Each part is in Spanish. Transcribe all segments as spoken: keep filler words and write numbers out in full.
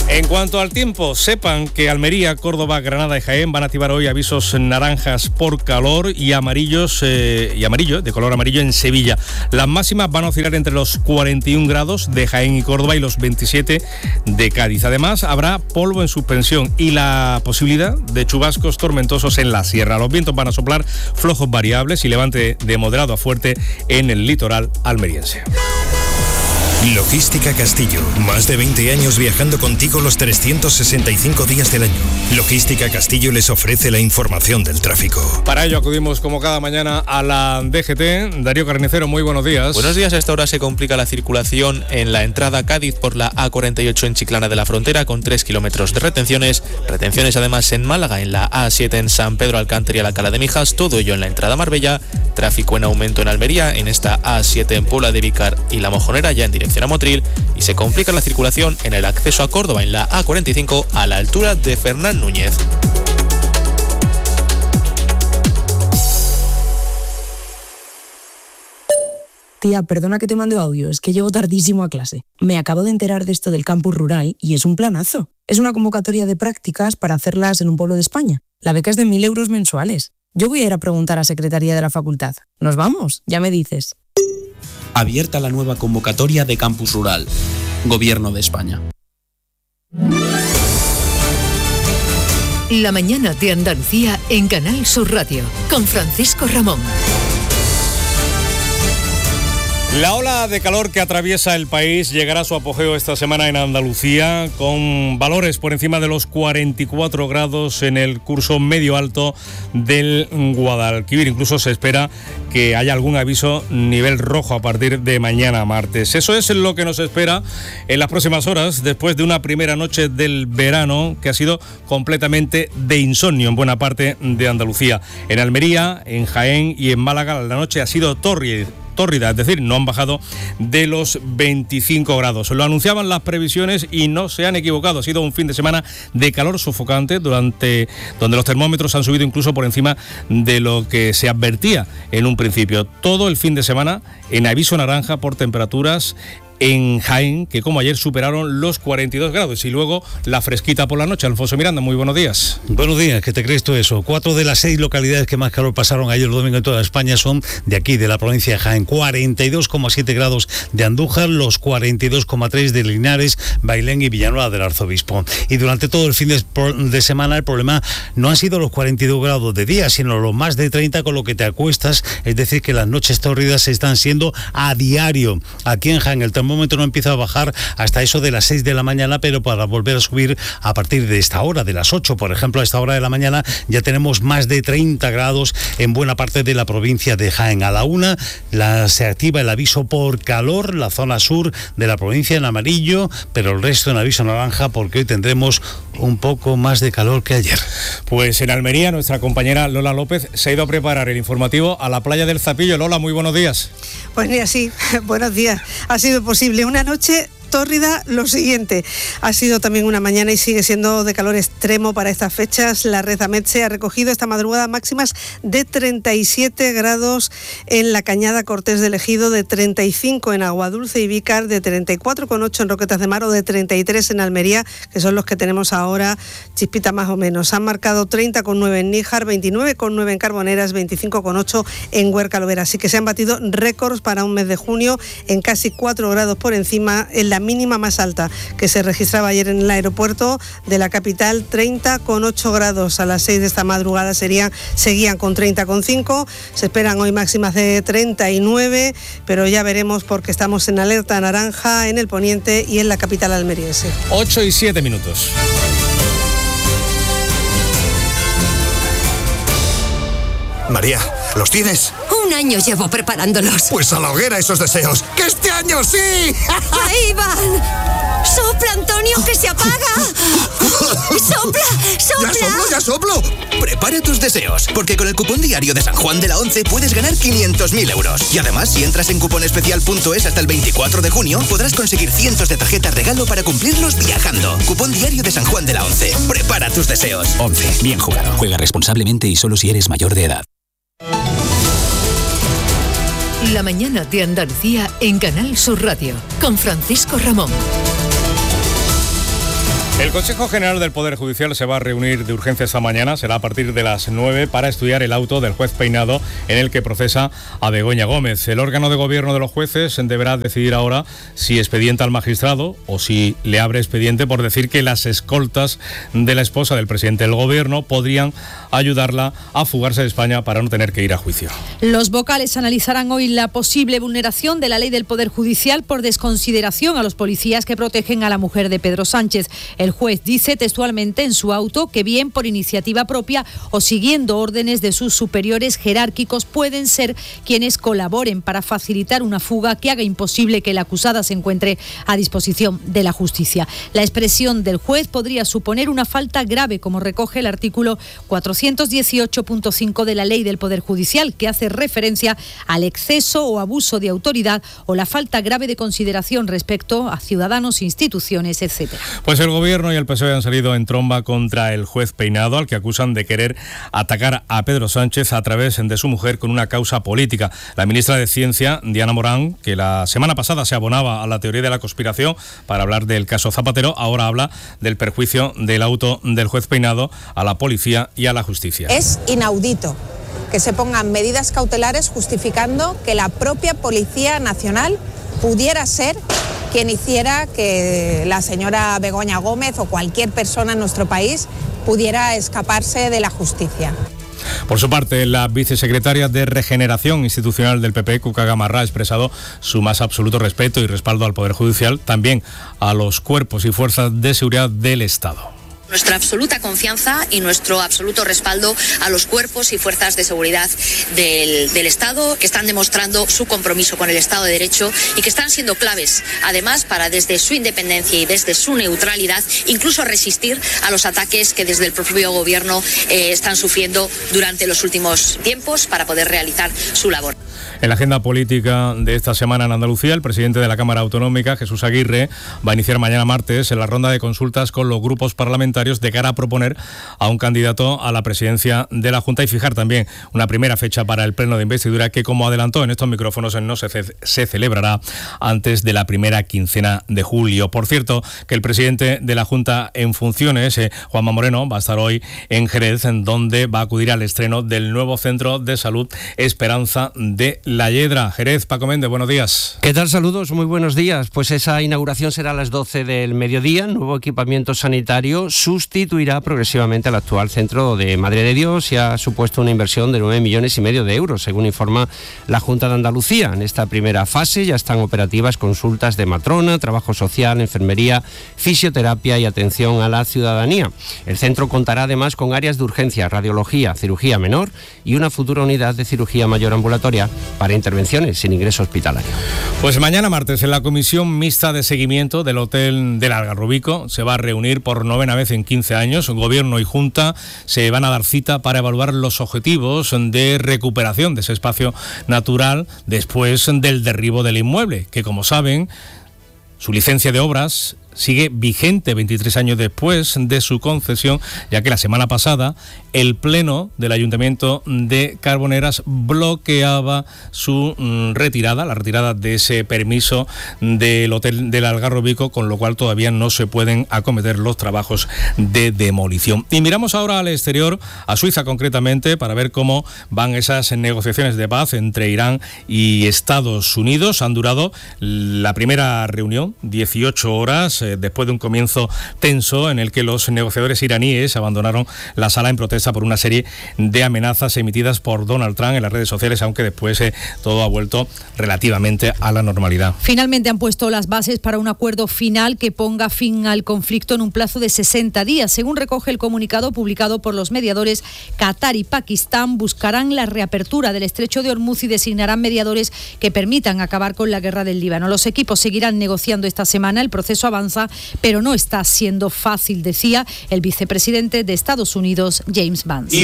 En cuanto al tiempo, sepan que Almería, Córdoba, Granada y Jaén van a activar hoy avisos naranjas por calor y amarillos eh, y amarillo, de color amarillo en Sevilla. Las máximas van a oscilar entre los cuarenta y un grados de Jaén y Córdoba y los veintisiete de Cádiz. Además, habrá polvo en suspensión y la posibilidad de chubascos tormentosos en la sierra. Los vientos van a soplar flojos variables y levante de moderado a fuerte en el litoral almeriense. Logística Castillo, más de veinte años viajando contigo los trescientos sesenta y cinco días del año. Logística Castillo les ofrece la información del tráfico. Para ello acudimos como cada mañana a la D G T. Darío Carnicero, muy buenos días. Buenos días, a esta hora se complica la circulación en la entrada a Cádiz por la A cuarenta y ocho en Chiclana de la Frontera con tres kilómetros de retenciones. Retenciones además en Málaga, en la A siete en San Pedro Alcántara y Alcalá de Mijas, todo ello en la entrada a Marbella. Tráfico en aumento en Almería, en esta A siete en Puebla de Vícar y La Mojonera, ya en dirección a Motril, y se complica la circulación en el acceso a Córdoba en la A cuarenta y cinco a la altura de Fernán Núñez. Tía, perdona que te mande audio, es que llego tardísimo a clase. Me acabo de enterar de esto del campus rural y es un planazo. Es una convocatoria de prácticas para hacerlas en un pueblo de España. La beca es de mil euros mensuales. Yo voy a ir a preguntar a Secretaría de la Facultad. ¿Nos vamos? Ya me dices. Abierta la nueva convocatoria de Campus Rural. Gobierno de España. La mañana de Andalucía en Canal Sur Radio, con Francisco Ramón. La ola de calor que atraviesa el país llegará a su apogeo esta semana en Andalucía, con valores por encima de los cuarenta y cuatro grados en el curso medio alto del Guadalquivir. Incluso se espera que haya algún aviso nivel rojo a partir de mañana martes. Eso es lo que nos espera en las próximas horas, después de una primera noche del verano que ha sido completamente de insomnio en buena parte de Andalucía. En Almería, en Jaén y en Málaga la noche ha sido tórrida. tórrida, es decir, no han bajado de los veinticinco grados. Lo anunciaban las previsiones y no se han equivocado. Ha sido un fin de semana de calor sofocante, durante donde los termómetros han subido incluso por encima de lo que se advertía en un principio. Todo el fin de semana en aviso naranja por temperaturas en Jaén, que como ayer superaron los cuarenta y dos grados, y luego la fresquita por la noche. Alfonso Miranda, muy buenos días. Buenos días, ¿qué te crees tú eso? Cuatro de las seis localidades que más calor pasaron ayer el domingo en toda España son de aquí, de la provincia de Jaén. cuarenta y dos coma siete grados de Andújar, los cuarenta y dos coma tres de Linares, Bailén y Villanueva del Arzobispo. Y durante todo el fin de, de semana el problema no han sido los cuarenta y dos grados de día, sino los más de treinta con lo que te acuestas, es decir, que las noches tórridas están siendo a diario. Aquí en Jaén el termómetro no empieza a bajar hasta eso de las seis de la mañana, pero para volver a subir a partir de esta hora, de las ocho, por ejemplo, a esta hora de la mañana ya tenemos más de treinta grados en buena parte de la provincia de Jaén. A la una la, se activa el aviso por calor, la zona sur de la provincia en amarillo, pero el resto en aviso naranja, porque hoy tendremos un poco más de calor que ayer. Pues en Almería nuestra compañera Lola López se ha ido a preparar el informativo a la playa del Zapillo. Lola, muy buenos días. Pues mira, sí, buenos días. Ha sido posible una noche tórrida. Lo siguiente, ha sido también una mañana y sigue siendo de calor extremo para estas fechas. La Red Ametxe ha recogido esta madrugada máximas de treinta y siete grados en la Cañada Cortés del Ejido, de treinta y cinco en Aguadulce y Vícar, de treinta y cuatro coma ocho en Roquetas de Mar o de treinta y tres en Almería, que son los que tenemos ahora, chispita más o menos. Han marcado treinta coma nueve en Níjar, veintinueve coma nueve en Carboneras, veinticinco coma ocho en Huerca Lovera. Así que se han batido récords para un mes de junio en casi cuatro grados por encima, en la mínima más alta que se registraba ayer en el aeropuerto de la capital, treinta coma ocho grados a las seis de esta madrugada, serían, seguían con treinta coma cinco, se esperan hoy máximas de treinta y nueve, pero ya veremos porque estamos en alerta naranja en el poniente y en la capital almeriense. ocho y siete minutos. María, ¿los tienes? Un año llevo preparándolos. Pues a la hoguera esos deseos. ¡Que este año sí! ¡Ahí van! ¡Sopla, Antonio, que se apaga! ¡Sopla, sopla! ¡Ya soplo, ya soplo! Prepara tus deseos, porque con el cupón diario de San Juan de la Once puedes ganar quinientos mil euros. Y además, si entras en cuponespecial punto es hasta el veinticuatro de junio, podrás conseguir cientos de tarjetas regalo para cumplirlos viajando. Cupón diario de San Juan de la Once. Prepara tus deseos. Once. Bien jugado. Juega responsablemente y solo si eres mayor de edad. La mañana de Andalucía en Canal Sur Radio, con Francisco Ramón. El Consejo General del Poder Judicial se va a reunir de urgencia esta mañana, será a partir de las nueve, para estudiar el auto del juez Peinado en el que procesa a Begoña Gómez. El órgano de gobierno de los jueces deberá decidir ahora si expedienta al magistrado o si le abre expediente por decir que las escoltas de la esposa del presidente del gobierno podrían ayudarla a fugarse de España para no tener que ir a juicio. Los vocales analizarán hoy la posible vulneración de la ley del Poder Judicial por desconsideración a los policías que protegen a la mujer de Pedro Sánchez. El juez dice textualmente en su auto que bien por iniciativa propia o siguiendo órdenes de sus superiores jerárquicos pueden ser quienes colaboren para facilitar una fuga que haga imposible que la acusada se encuentre a disposición de la justicia. La expresión del juez podría suponer una falta grave, como recoge el artículo cuatrocientos dieciocho punto cinco de la Ley del Poder Judicial, que hace referencia al exceso o abuso de autoridad o la falta grave de consideración respecto a ciudadanos, instituciones, etcétera. Pues el gobierno y el P S O E han salido en tromba contra el juez Peinado, al que acusan de querer atacar a Pedro Sánchez a través de su mujer con una causa política. La ministra de Ciencia, Diana Morán, que la semana pasada se abonaba a la teoría de la conspiración para hablar del caso Zapatero, ahora habla del perjuicio del auto del juez Peinado a la policía y a la justicia. Es inaudito que se pongan medidas cautelares justificando que la propia Policía Nacional pudiera ser quien hiciera que la señora Begoña Gómez o cualquier persona en nuestro país pudiera escaparse de la justicia. Por su parte, la vicesecretaria de Regeneración Institucional del P P, Cuca Gamarra, ha expresado su más absoluto respeto y respaldo al Poder Judicial, también a los cuerpos y fuerzas de seguridad del Estado. Nuestra absoluta confianza y nuestro absoluto respaldo a los cuerpos y fuerzas de seguridad del, del Estado, que están demostrando su compromiso con el Estado de Derecho y que están siendo claves, además, para desde su independencia y desde su neutralidad, incluso resistir a los ataques que desde el propio Gobierno eh, están sufriendo durante los últimos tiempos para poder realizar su labor. En la agenda política de esta semana en Andalucía, el presidente de la Cámara Autonómica, Jesús Aguirre, va a iniciar mañana martes en la ronda de consultas con los grupos parlamentarios de cara a proponer a un candidato a la presidencia de la Junta y fijar también una primera fecha para el pleno de investidura que, como adelantó en estos micrófonos, no se, se celebrará antes de la primera quincena de julio. Por cierto, que el presidente de la Junta en funciones, eh, Juanma Moreno, va a estar hoy en Jerez, en donde va a acudir al estreno del nuevo Centro de Salud Esperanza de La Yedra. Jerez, Paco Méndez, buenos días. ¿Qué tal? Saludos, muy buenos días. Pues esa inauguración será a las doce del mediodía. Nuevo equipamiento sanitario sustituirá progresivamente al actual centro de Madre de Dios y ha supuesto una inversión de nueve millones y medio de euros, según informa la Junta de Andalucía. En esta primera fase ya están operativas consultas de matrona, trabajo social, enfermería, fisioterapia y atención a la ciudadanía. El centro contará además con áreas de urgencia, radiología, cirugía menor y una futura unidad de cirugía mayor ambulatoria para intervenciones sin ingreso hospitalario. Pues mañana martes en la Comisión Mixta de Seguimiento del Hotel del Algarrobico se va a reunir por novena vez en quince años. Gobierno y Junta se van a dar cita para evaluar los objetivos de recuperación de ese espacio natural después del derribo del inmueble, que, como saben, su licencia de obras sigue vigente veintitrés años después de su concesión, ya que la semana pasada el Pleno del Ayuntamiento de Carboneras bloqueaba su mm, retirada, la retirada de ese permiso del Hotel del Algarrobico, con lo cual todavía no se pueden acometer los trabajos de demolición. Y miramos ahora al exterior, a Suiza concretamente, para ver cómo van esas negociaciones de paz entre Irán y Estados Unidos. Han durado la primera reunión, dieciocho horas, después de un comienzo tenso en el que los negociadores iraníes abandonaron la sala en protesta por una serie de amenazas emitidas por Donald Trump en las redes sociales, aunque después eh, todo ha vuelto relativamente a la normalidad. Finalmente han puesto las bases para un acuerdo final que ponga fin al conflicto en un plazo de sesenta días. Según recoge el comunicado publicado por los mediadores, Qatar y Pakistán buscarán la reapertura del estrecho de Hormuz y designarán mediadores que permitan acabar con la guerra del Líbano. Los equipos seguirán negociando esta semana. El proceso avanza, pero no está siendo fácil, decía el vicepresidente de Estados Unidos, James Vance.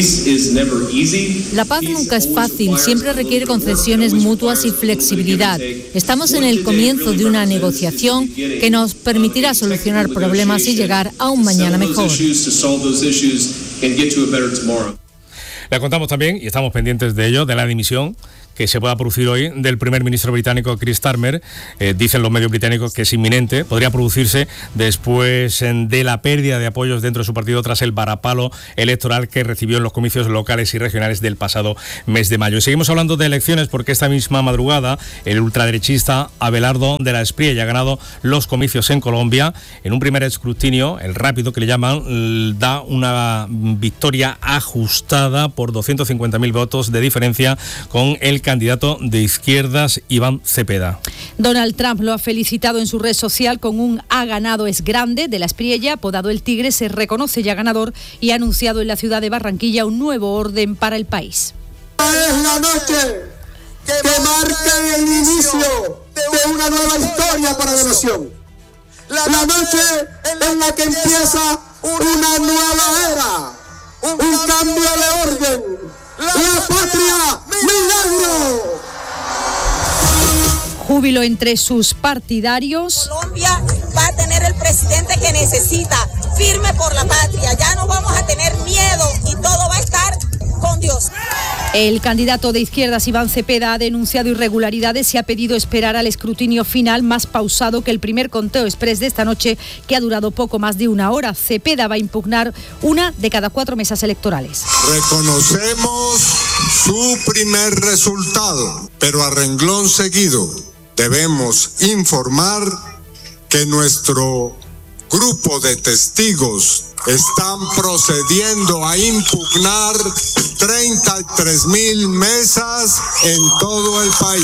La paz nunca es fácil, siempre requiere concesiones mutuas y flexibilidad. Estamos en el comienzo de una negociación que nos permitirá solucionar problemas y llegar a un mañana mejor. Le contamos también, y estamos pendientes de ello, de la dimisión que que se pueda producir hoy del primer ministro británico Keir Starmer. Eh, dicen los medios británicos que es inminente. Podría producirse después de la pérdida de apoyos dentro de su partido tras el varapalo electoral que recibió en los comicios locales y regionales del pasado mes de mayo. Y seguimos hablando de elecciones porque esta misma madrugada el ultraderechista Abelardo de la Espriella ha ganado los comicios en Colombia. En un primer escrutinio, el rápido que le llaman, da una victoria ajustada por doscientos cincuenta mil votos de diferencia con el candidato de izquierdas Iván Cepeda. Donald Trump lo ha felicitado en su red social con un "ha ganado es grande" de la Espriella, apodado El Tigre, se reconoce ya ganador y ha anunciado en la ciudad de Barranquilla un nuevo orden para el país. Es la noche que marca el inicio de una nueva historia para la nación. La noche en la que empieza una nueva era, un cambio de orden. La patria, milagro. Júbilo entre sus partidarios. Colombia va a tener el presidente que necesita, firme por la patria. Ya no vamos a tener miedo y todo va a estar con Dios. El candidato de izquierdas Iván Cepeda ha denunciado irregularidades y ha pedido esperar al escrutinio final más pausado que el primer conteo express de esta noche, que ha durado poco más de una hora. Cepeda va a impugnar una de cada cuatro mesas electorales. Reconocemos su primer resultado, pero a renglón seguido debemos informar que nuestro grupo de testigos están procediendo a impugnar treinta y tres mil mesas en todo el país.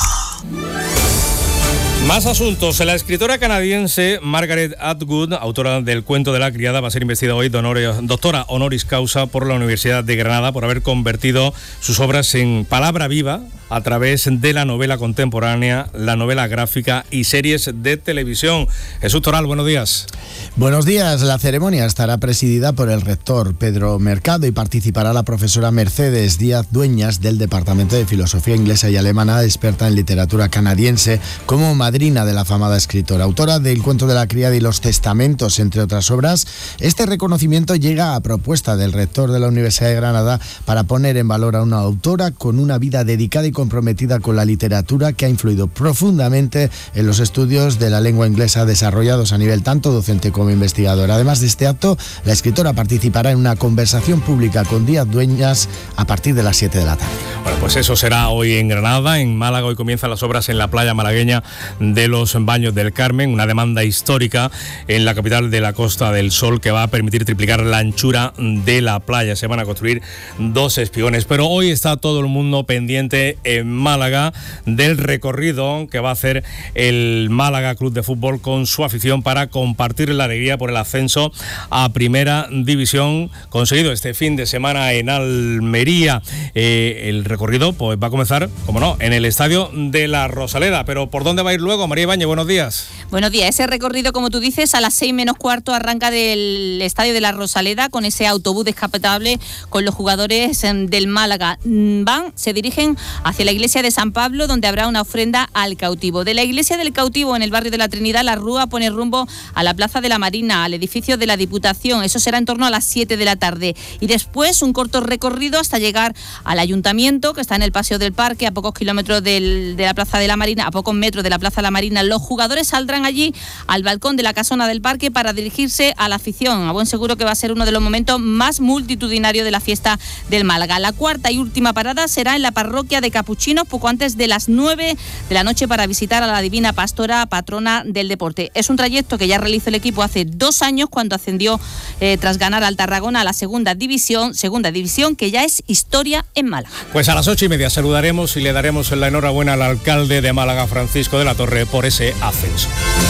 Más asuntos. La escritora canadiense Margaret Atwood, autora del Cuento de la criada, va a ser investigada hoy doctora honoris causa por la Universidad de Granada por haber convertido sus obras en palabra viva a través de la novela contemporánea, la novela gráfica y series de televisión. Jesús Toral, buenos días. Buenos días. La ceremonia estará presidida por el rector Pedro Mercado y participará la profesora Mercedes Díaz Dueñas del Departamento de Filosofía Inglesa y Alemana, experta en literatura canadiense, como madrina de la afamada escritora. Autora del Cuento de la criada y Los testamentos, entre otras obras, este reconocimiento llega a propuesta del rector de la Universidad de Granada para poner en valor a una autora con una vida dedicada y comprometida con la literatura que ha influido profundamente en los estudios de la lengua inglesa desarrollados a nivel tanto docente como investigador. Además de este acto, la escritora participará en una conversación pública con Díaz Dueñas a partir de las siete de la tarde. Bueno, pues eso será hoy en Granada. En Málaga hoy comienzan las obras en la playa malagueña de los Baños del Carmen, una demanda histórica en la capital de la Costa del Sol que va a permitir triplicar la anchura de la playa. Se van a construir dos espiones, pero hoy está todo el mundo pendiente en Málaga del recorrido que va a hacer el Málaga Club de Fútbol con su afición para compartir la alegría por el ascenso a Primera División conseguido este fin de semana en Almería. Eh, el recorrido pues va a comenzar, como no, en el estadio de la Rosaleda, pero ¿por dónde va a ir luego? María Ibáñez, buenos días. Buenos días. Ese recorrido, como tú dices, a las seis menos cuarto arranca del estadio de la Rosaleda con ese autobús descapotable con los jugadores del Málaga. Van, se dirigen hacia la iglesia de San Pablo, donde habrá una ofrenda al cautivo. De la iglesia del cautivo, en el barrio de la Trinidad, la rúa pone rumbo a la Plaza de la Marina, al edificio de la Diputación. Eso será en torno a las siete de la tarde. Y después un corto recorrido hasta llegar al ayuntamiento, que está en el Paseo del Parque, a pocos kilómetros del, de la Plaza de la Marina, a pocos metros de la Plaza de la Marina. Los jugadores saldrán allí al balcón de la casona del parque para dirigirse a la afición. A buen seguro que va a ser uno de los momentos más multitudinarios de la fiesta del Málaga. La cuarta y última parada será en la parroquia de Capuchinos, poco antes de las nueve de la noche, para visitar a la Divina Pastora, patrona del deporte. Es un trayecto que ya realizó el equipo hace dos años cuando ascendió eh, tras ganar al Tarragona a la segunda división, segunda división que ya es historia en Málaga. Pues a las ocho y media saludaremos y le daremos la enhorabuena al alcalde de Málaga, Francisco de la Torre, por ese ascenso.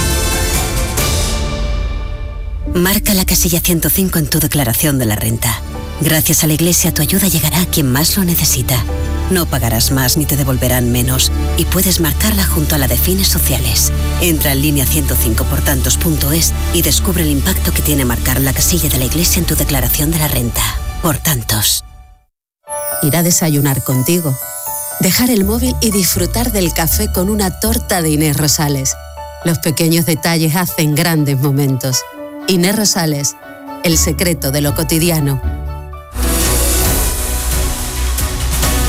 Marca la casilla ciento cinco en tu declaración de la renta. Gracias a la Iglesia, tu ayuda llegará a quien más lo necesita. No pagarás más ni te devolverán menos y puedes marcarla junto a la de fines sociales. Entra en línea ciento cinco por tantos punto es y descubre el impacto que tiene marcar la casilla de la Iglesia en tu declaración de la renta. Por tantos. Ir a desayunar contigo. Dejar el móvil y disfrutar del café con una torta de Inés Rosales. Los pequeños detalles hacen grandes momentos. Inés Rosales, el secreto de lo cotidiano. La guinda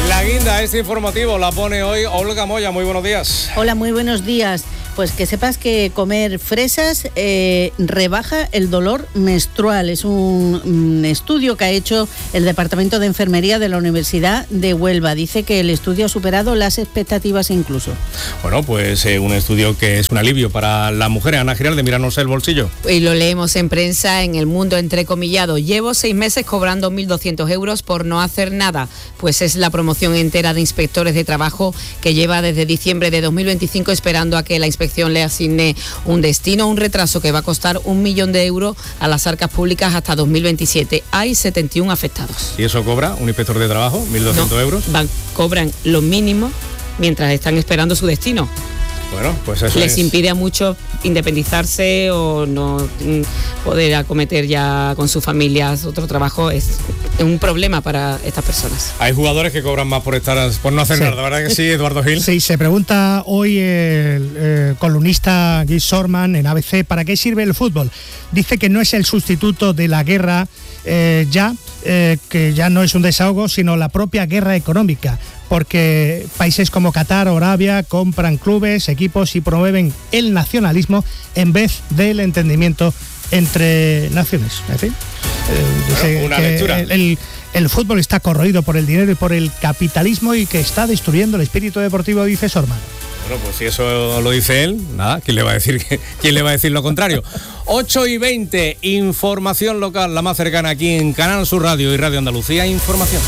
Yolanda, este informativo la pone hoy Olga Moya. Muy buenos días. Hola, muy buenos días. Pues que sepas que comer fresas eh, rebaja el dolor menstrual. Es un, un estudio que ha hecho el Departamento de Enfermería de la Universidad de Huelva. Dice que el estudio ha superado las expectativas incluso. Bueno, pues eh, un estudio que es un alivio para las mujeres. Ana Giralde, míranos el bolsillo. Y lo leemos en prensa en El Mundo entrecomillado. Llevo seis meses cobrando mil doscientos euros por no hacer nada. Pues es la promoción entera de inspectores de trabajo que lleva desde diciembre de dos mil veinticinco esperando a que la inspección le asigne un destino, un retraso que va a costar un millón de euros a las arcas públicas hasta dos mil veintisiete. Hay setenta y uno afectados. ¿Y eso cobra un inspector de trabajo? ¿mil doscientos no, euros? Van, cobran lo mínimo mientras están esperando su destino. Bueno, pues eso les es. impide a muchos independizarse o no mm, poder acometer ya con sus familias otro trabajo. Es un problema para estas personas. Hay jugadores que cobran más por estar por no hacer sí. nada, ¿verdad que sí, Eduardo Gil? Sí, se pregunta hoy el eh, columnista Guy Sorman en A B C, ¿para qué sirve el fútbol? Dice que no es el sustituto de la guerra eh, ya, eh, que ya no es un desahogo, sino la propia guerra económica, porque países como Qatar o Arabia compran clubes, equipos y promueven el nacionalismo en vez del entendimiento entre naciones. En fin, eh, bueno, una lectura. El, el, el fútbol está corroído por el dinero y por el capitalismo y que está destruyendo el espíritu deportivo, dice Sorman. Bueno, pues si eso lo dice él, nada, ¿quién le va a decir, quién le va a decir lo contrario? ocho y veinte, información local, la más cercana aquí en Canal Sur Radio y Radio Andalucía, información.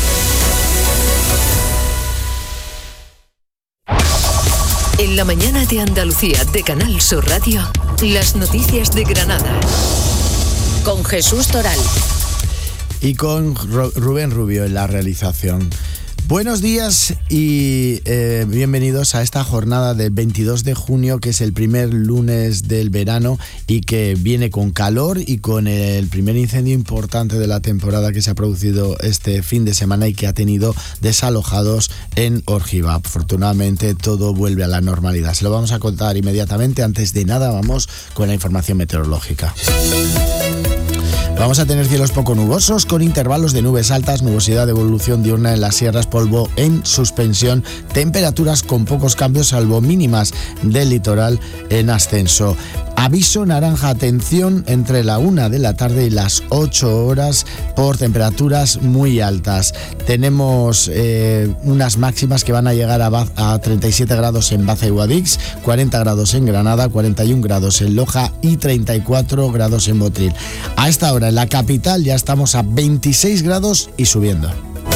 En la mañana de Andalucía de Canal Sur Radio, las noticias de Granada. Con Jesús Toral. Y con Rubén Rubio en la realización. Buenos días y eh, bienvenidos a esta jornada del veintidós de junio, que es el primer lunes del verano y que viene con calor y con el primer incendio importante de la temporada que se ha producido este fin de semana y que ha tenido desalojados en Orgiva. Afortunadamente todo vuelve a la normalidad. Se lo vamos a contar inmediatamente. Antes de nada vamos con la información meteorológica. Vamos a tener cielos poco nubosos con intervalos de nubes altas, nubosidad de evolución diurna en las sierras, polvo en suspensión, temperaturas con pocos cambios salvo mínimas del litoral en ascenso. Aviso naranja, atención, entre la una de la tarde y las ocho horas por temperaturas muy altas. Tenemos eh, unas máximas que van a llegar a, a treinta y siete grados en Baza y Guadix, cuarenta grados en Granada, cuarenta y un grados en Loja y treinta y cuatro grados en Motril. A esta hora en la capital ya estamos a veintiséis grados y subiendo.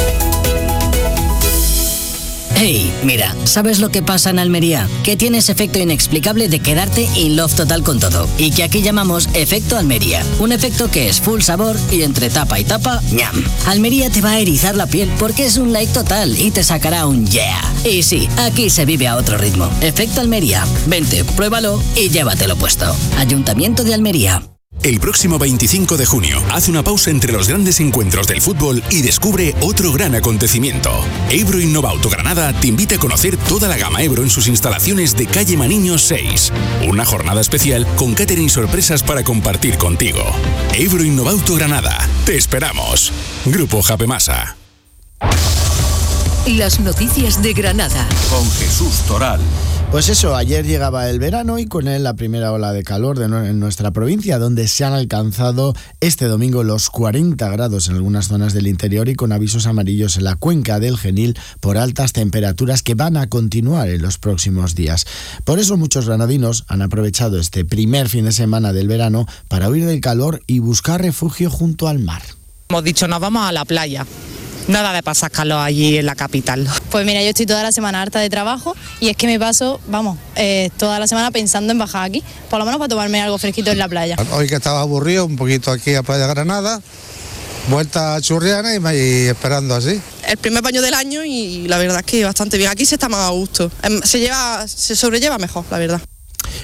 Hey, mira, ¿sabes lo que pasa en Almería? Que tienes efecto inexplicable de quedarte in love total con todo. Y que aquí llamamos efecto Almería. Un efecto que es full sabor y entre tapa y tapa, ñam. Almería te va a erizar la piel porque es un like total y te sacará un yeah. Y sí, aquí se vive a otro ritmo. Efecto Almería. Vente, pruébalo y llévatelo puesto. Ayuntamiento de Almería. El próximo veinticinco de junio, haz una pausa entre los grandes encuentros del fútbol y descubre otro gran acontecimiento. Ebro Innovauto Granada te invita a conocer toda la gama Ebro en sus instalaciones de calle Maniños seis. Una jornada especial con catering y sorpresas para compartir contigo. Ebro Innovauto Granada. Te esperamos. Grupo Japemasa. Las noticias de Granada. Con Jesús Toral. Pues eso, ayer llegaba el verano y con él la primera ola de calor de no, en nuestra provincia, donde se han alcanzado este domingo los cuarenta grados en algunas zonas del interior y con avisos amarillos en la cuenca del Genil por altas temperaturas que van a continuar en los próximos días. Por eso muchos granadinos han aprovechado este primer fin de semana del verano para huir del calor y buscar refugio junto al mar. Hemos dicho, nos vamos a la playa. Nada de pasar calor allí en la capital. Pues mira, yo estoy toda la semana harta de trabajo y es que me paso, vamos, eh, toda la semana pensando en bajar aquí, por lo menos para tomarme algo fresquito en la playa. Hoy que estaba aburrido, un poquito aquí a Playa Granada, vuelta a Churriana y, y esperando así. El primer baño del año y la verdad es que bastante bien. Aquí se está más a gusto, se lleva, se sobrelleva mejor, la verdad.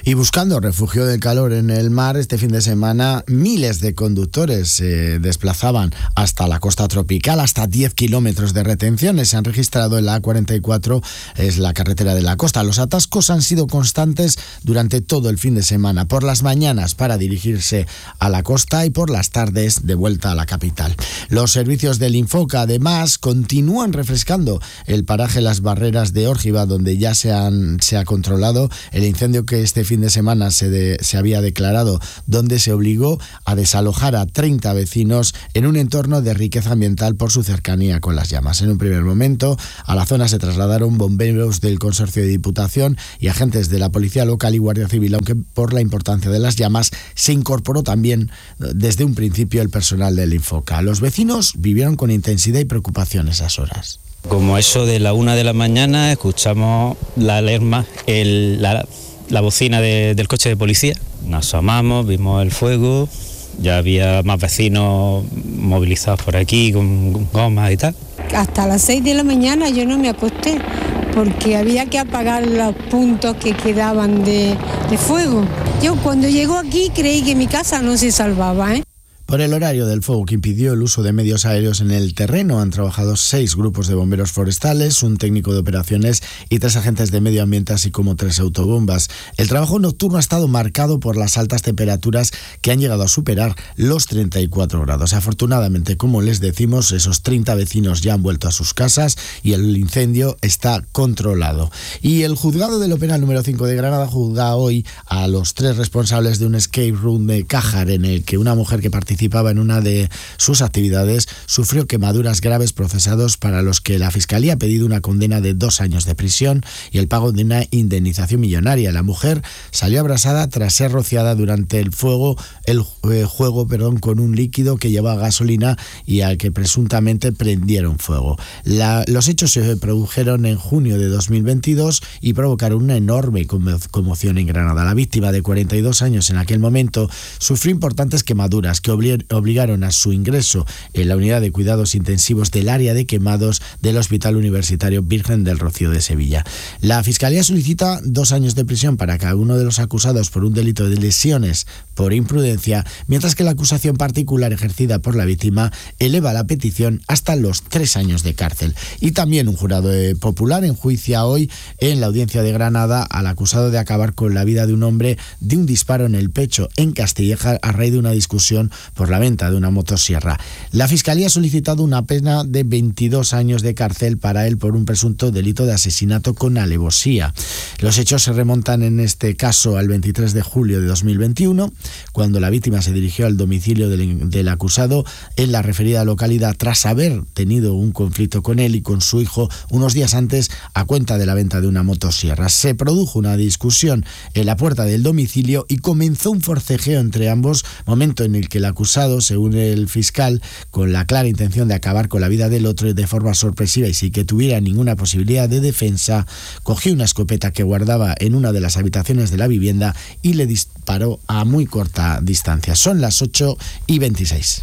Y buscando refugio del calor en el mar, este fin de semana miles de conductores se desplazaban hasta la costa tropical, hasta diez kilómetros de retenciones se han registrado en la A cuarenta y cuatro, es la carretera de la costa. Los atascos han sido constantes durante todo el fin de semana, por las mañanas para dirigirse a la costa y por las tardes de vuelta a la capital. Los servicios del Infoca además continúan refrescando el paraje Las Barreras de Órgiva, donde ya se, han, se ha controlado el incendio que este fin de semana se, de, se había declarado, donde se obligó a desalojar a treinta vecinos en un entorno de riqueza ambiental por su cercanía con las llamas. En un primer momento, a la zona se trasladaron bomberos del Consorcio de Diputación y agentes de la Policía Local y Guardia Civil, aunque por la importancia de las llamas se incorporó también desde un principio el personal del Infoca. Los vecinos vivieron con intensidad y preocupación esas horas. Como eso de la una de la mañana escuchamos la alarma, el, la, la bocina de, del coche de policía. Nos asomamos, vimos el fuego, ya había más vecinos movilizados por aquí con gomas y tal. Hasta las seis de la mañana yo no me acosté porque había que apagar los puntos que quedaban de, de fuego. Yo cuando llegó aquí creí que mi casa no se salvaba, ¿eh? Por el horario del fuego que impidió el uso de medios aéreos en el terreno, han trabajado seis grupos de bomberos forestales, un técnico de operaciones y tres agentes de medio ambiente, así como tres autobombas. El trabajo nocturno ha estado marcado por las altas temperaturas que han llegado a superar los treinta y cuatro grados. Afortunadamente, como les decimos, esos treinta vecinos ya han vuelto a sus casas y el incendio está controlado. Y el juzgado de lo penal número cinco de Granada juzga hoy a los tres responsables de un escape room de Cájar, en el que una mujer que participaba participaba en una de sus actividades, sufrió quemaduras graves, procesados para los que la Fiscalía ha pedido una condena de dos años de prisión y el pago de una indemnización millonaria. La mujer salió abrasada tras ser rociada durante el fuego, el eh, juego perdón, con un líquido que llevaba gasolina y al que presuntamente prendieron fuego. La, los hechos se produjeron en junio de dos mil veintidós y provocaron una enorme conmoción en Granada. La víctima, de cuarenta y dos años en aquel momento, sufrió importantes quemaduras que obligaron a su ingreso en la unidad de cuidados intensivos del área de quemados del Hospital Universitario Virgen del Rocío de Sevilla. La Fiscalía solicita dos años de prisión para cada uno de los acusados por un delito de lesiones por imprudencia, mientras que la acusación particular ejercida por la víctima eleva la petición hasta los tres años de cárcel. Y también un jurado popular enjuicia hoy en la audiencia de Granada al acusado de acabar con la vida de un hombre de un disparo en el pecho en Castilleja a raíz de una discusión por la venta de una motosierra. La Fiscalía ha solicitado una pena de veintidós años de cárcel para él por un presunto delito de asesinato con alevosía. Los hechos se remontan en este caso al veintitrés de julio de dos mil veintiuno, cuando la víctima se dirigió al domicilio del, del acusado en la referida localidad tras haber tenido un conflicto con él y con su hijo unos días antes a cuenta de la venta de una motosierra. Se produjo una discusión en la puerta del domicilio y comenzó un forcejeo entre ambos, momento en el que el acusado, según el fiscal, con la clara intención de acabar con la vida del otro de forma sorpresiva y sin que tuviera ninguna posibilidad de defensa, cogió una escopeta que guardaba en una de las habitaciones de la vivienda y le disparó a muy corta distancia. Son las ocho y veintiséis.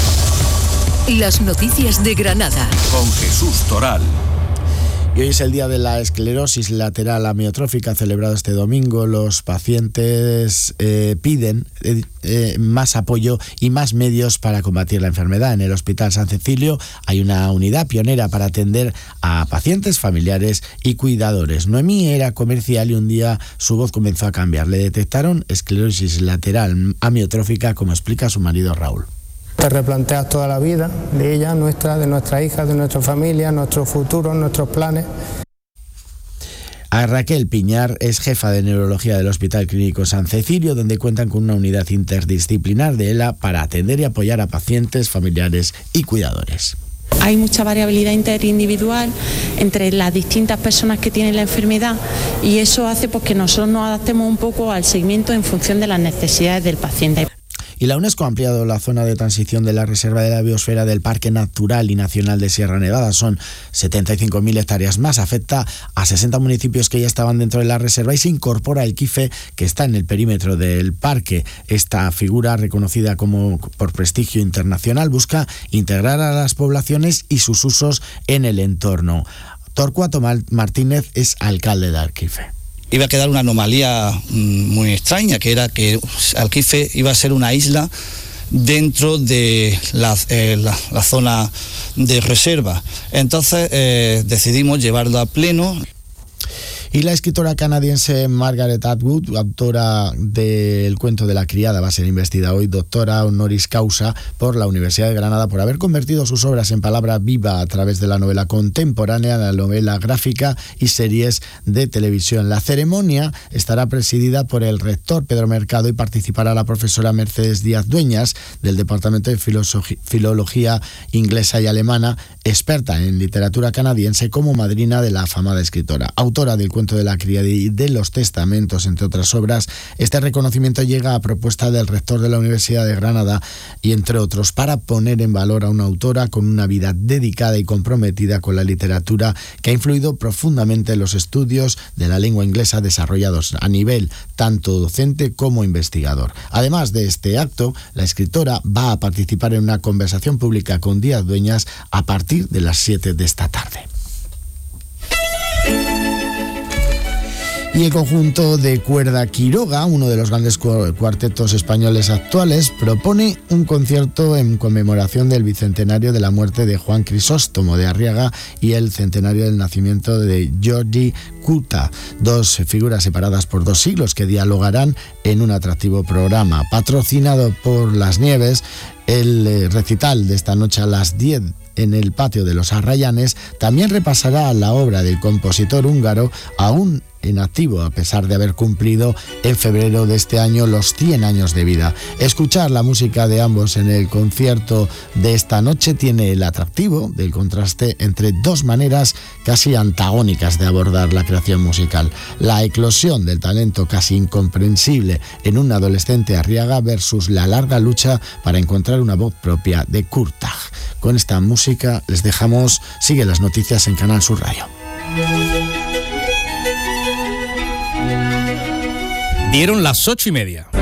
Las noticias de Granada. Con Jesús Toral. Y hoy es el día de la esclerosis lateral amiotrófica, celebrado este domingo. Los pacientes eh, piden eh, eh, más apoyo y más medios para combatir la enfermedad. En el Hospital San Cecilio hay una unidad pionera para atender a pacientes, familiares y cuidadores. Noemí era comercial y un día su voz comenzó a cambiar. Le detectaron esclerosis lateral amiotrófica, como explica su marido Raúl. Te replanteas toda la vida de ella, nuestra, de nuestra hija, de nuestra familia, nuestros futuros, nuestros planes. A Raquel Piñar es jefa de neurología del Hospital Clínico San Cecilio, donde cuentan con una unidad interdisciplinar de ELA para atender y apoyar a pacientes, familiares y cuidadores. Hay mucha variabilidad interindividual entre las distintas personas que tienen la enfermedad y eso hace pues, que nosotros nos adaptemos un poco al seguimiento en función de las necesidades del paciente. Y la UNESCO ha ampliado la zona de transición de la Reserva de la Biosfera del Parque Natural y Nacional de Sierra Nevada. Son setenta y cinco mil hectáreas más. Afecta a sesenta municipios que ya estaban dentro de la reserva y se incorpora el Quife, que está en el perímetro del parque. Esta figura, reconocida como por prestigio internacional, busca integrar a las poblaciones y sus usos en el entorno. Torcuato Martínez es alcalde de Arquife. iba a quedar una anomalía muy extraña, que era que Alquife iba a ser una isla dentro de la, eh, la, la zona de reserva. Entonces eh, decidimos llevarlo a pleno. Y la escritora canadiense Margaret Atwood, autora del cuento de la criada, va a ser investida hoy, doctora honoris causa por la Universidad de Granada, por haber convertido sus obras en palabra viva a través de la novela contemporánea, la novela gráfica y series de televisión. La ceremonia estará presidida por el rector Pedro Mercado y participará la profesora Mercedes Díaz Dueñas, del Departamento de Filosofi- Filología Inglesa y Alemana, experta en literatura canadiense, como madrina de la afamada escritora. Autora del cuento de la criada y de los testamentos, entre otras obras, este reconocimiento llega a propuesta del rector de la Universidad de Granada y entre otros para poner en valor a una autora con una vida dedicada y comprometida con la literatura, que ha influido profundamente en los estudios de la lengua inglesa desarrollados a nivel tanto docente como investigador. Además de este acto, la escritora va a participar en una conversación pública con Díaz Dueñas a partir de las siete de esta tarde. Y el conjunto de cuerda Quiroga, uno de los grandes cuartetos españoles actuales, propone un concierto en conmemoración del bicentenario de la muerte de Juan Crisóstomo de Arriaga y el centenario del nacimiento de Jordi Cuta, dos figuras separadas por dos siglos que dialogarán en un atractivo programa. Patrocinado por Las Nieves, el recital de esta noche a las diez en el patio de los Arrayanes también repasará la obra del compositor húngaro, aún en activo a pesar de haber cumplido en febrero de este año los cien años de vida. Escuchar la música de ambos en el concierto de esta noche tiene el atractivo del contraste entre dos maneras casi antagónicas de abordar la creación musical: la eclosión del talento casi incomprensible en un adolescente Arriaga versus la larga lucha para encontrar una voz propia de Kurtág. Con esta música les dejamos. Sigue las noticias en Canal Sur Radio. Dieron las ocho y media.